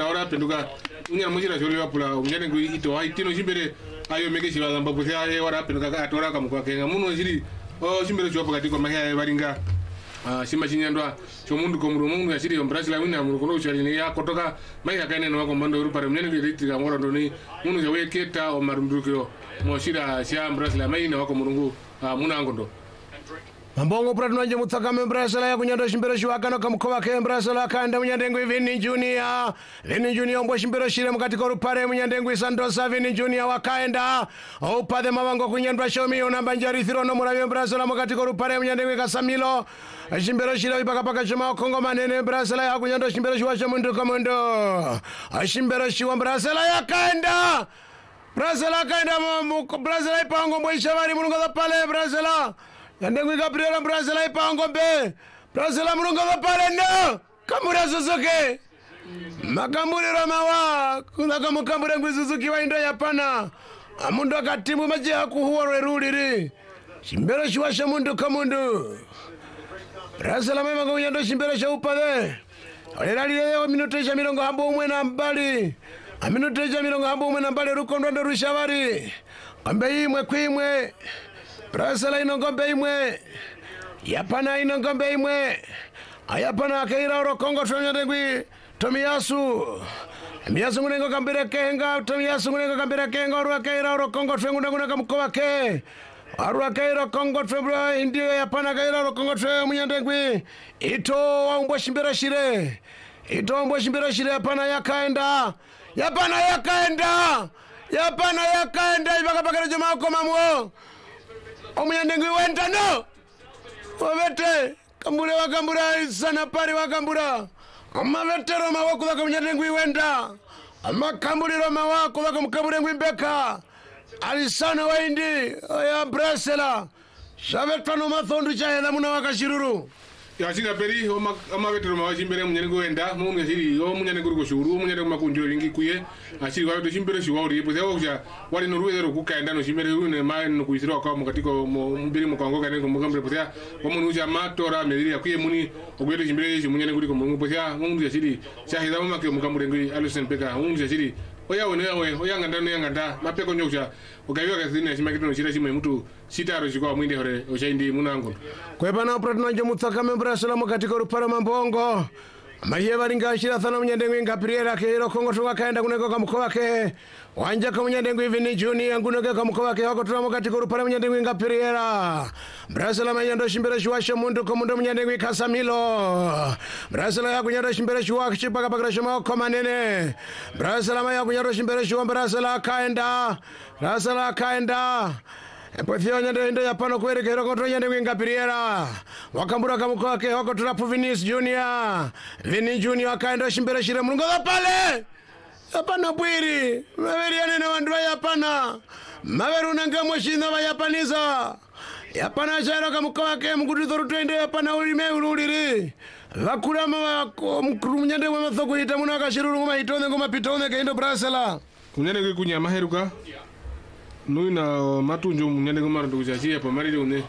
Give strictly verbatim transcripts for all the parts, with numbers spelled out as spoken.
ahora penduka unya mujira joli wapula unyane ngui ito haitino shimbere ayo mege shiba zamba pusi aye wara penduka ka atora kamukwa kenga muno shiri o shimbere chwa katiko mahya baringa shima chinyandwa chomundu komuru mundu yashiri ombrasila wina mu kono chali ya kotoka mahya kaine no komando urupare unyane ngiri ga ngoro ndoni muno jawe keta o marundukyo mo shira sha ombrasila maina wako murungu munangondo Mambongo pratno nje mutsakame Brasela ya kunyando shimbero shiwakano kamukova ke Brasela kanda munyandengu Vini Junior Vini Junior mbo shimbero shire mukati korupare munyandengu Sandosa Vini Junior wakaenda upade mawango kunyandwa shomi onamba njari thiro no murabe Brasela mukati korupare munyandengu Kasamilo shimbero shire ipaka paka shoma Kongo manene Brasela ya kunyando shimbero shiwasha mundu komondo shimbero shiwa Brasela ya kaenda Brasela kaenda Brasela ipango mbo ishabari mulungo pale Brasela Yandengu Gabriela Brasela ipango be Brasela mulungo pale no Kamura Suzuki Makamuriro mawa kuna kamukambure ngwi Suzuki wa indo yapana amundu akatimu maji hakuhuwa ruriri shimbero shiwasha mundu kamundu Brasela mema kunyando shimbero shaupade Olelaliyo minuteja milongo hambu umwe na mbali Aminuteja milongo hambu umwe na mbali rukondo ndo rushavari Ambe imwe kuimwe Brasela inongombe imwe Yapana inongombe imwe Ayapana keira oro Kongo Tronyandengwi Tomiyasu Miyasu ngunengo kambire kenga Tomiyasu ngunengo kambire kenga Arua keira oro Kongo Tronyandengwi Kamukova ke Arua keira Kongo Tronyandengwi Indio yapana keira oro Kongo Tronyandengwi Ito waumbo shimbira shire Ito waumbo shimbira shire Yapana yakaenda Yapana yakaenda Yapana yakaenda Ibaka pakere juma ukomamuo Omunyandengu wenda no Wabete Kambure wakambura sana pari wakambura Ama vetero mawako waka munyandengu wenda Ama kambuliro mawako waka mkambure ngwimbeka Alisana waindi ya Brasela Shavetano mathondu chahela muna wakashiruru Yashika peri ama vetero mawa shimbere munyandengu wenda Mungu yashiri yo munyandengu ruko shuru munyandengu makunjiro lingi kuye Ashiri kwa veto shimbere shiwauri Yepo sewa kusha wali nuruwe zero kukaenda no shimbere Rune maa nukuisiro wakawa mukatiko mbiri mukawangoka niko mukambure posea Wamu nuja matora mediri ya kuye muni Ogweto shimbere yeshi munyandengu riko mungu posea Mungu yashiri Shahida mamake mukambure ngui alusen peka Mungu yashiri Oya wene yawe oya nganda no ya nganda Mapeko nyokusha Ukawiwa kasini ya shima kitono shira shima mtu Sitaro shikwa mwinde hore Oshaindi munango Kwepa na upratuna nje mutsakame Brasela mukatiko rupara mambongo Mahiye baringa shira thana munyandengu Ingapiriera ke hiro Kongo tunga kaenda kuneko kamukova ke Wanja ka munyandengu Vini Junior Nguneke kamukova ke wako tuna mukatiko rupara munyandengu Ingapiriera Brasela mayando shimbere shuwasha mundu komundu munyandengu Kasamilo Brasela ya kunyado shimbere shuwa Chipaka pakira shuma komanene Brasela maya kunyado shimbere shuwa Brasela kaenda Brasela kaenda Epofio nyande indo yapano kwere kero kontro nyande Ingapiriera Wakambura kamukova ke wako tulapu Vinis Junior Vini Junior kaendo shimbere shire mulungo pale Yapana bwiri Maveri yanene wandua yapana Maveru nangamwa shina wa yapaniza Yapana shaira kamukova ke mkutu thoru tuende yapana ulime uluriri Vakurama wako mkuru nyande wamathoku hitamuna wakashiruru nguma hitone nguma pitone kaindo Brasela Kunyane kui kunya maheruka Nui na matunjo munyane kumarondo kuchachia pa marili une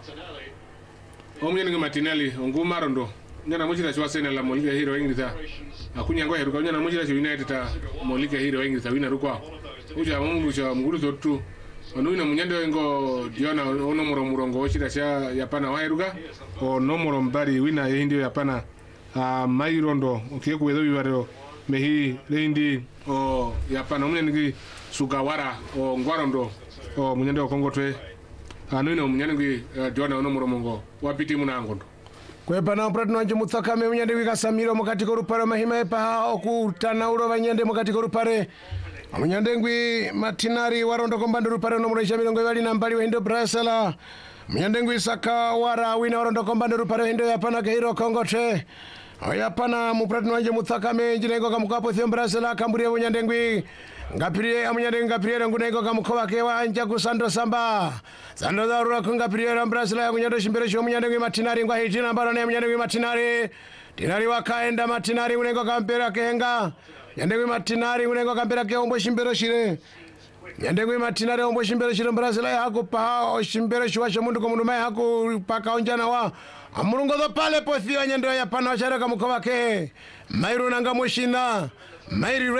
Omunyane kumatinali ongu marondo Nyana mujira chwa sena la molika hiro ingritha Akunya ngwa heruka Nyana mujira chwa United ta molika hiro ingritha Wina rukwa Ucha mungu cha mguru zotu Nui na munyande wengo Diona ono muro murongo Ochira cha yapana wa heruka O no muro mbari wina hindi yapana Mairondo Okie kuwedo vivareo Mehi leindi O yapana Omunyane Sugawara O ngwarondo O munyande wa Kongo twe Nui na munyande Diona ono muro mungo Wapiti muna angondo Kwepa na upratuna nje mutsakame munyandengu Kasamilo mukatiko rupare mahima epa okutana uro banyende mukatiko rupare munyandengu Matinari warondo kombando rupare no muresha milongo bali na mbali wendo Brasela munyandengu Saka wara wina warondo kombando rupare wendo yapana keiro Kongo tre Oyapana mupratuna nje mutsakame njineko kamukapo thio Brasela kamburia munyandengu Ngapiriye amunyandengu Ngapiriye nguneko kamukova ke wanja kusando samba Sando zarura kungapiriye Brasela ya kunyando shimbere sho munyandengu Matinari ngwa hitina mbaro ne munyandengu Matinari Tinari wakaenda Matinari unengo kampera kenga Munyandengu Matinari unengo kampera ke ombo shimbere shire Munyandengu Matinari ombo shimbere shire Brasela ya hakupa shimbere sho washo mundu komundu mai haku paka onjana wa Amurungo do pale pothio nyando ya pana wachara kamukova ke Mairu nanga mushina Mairi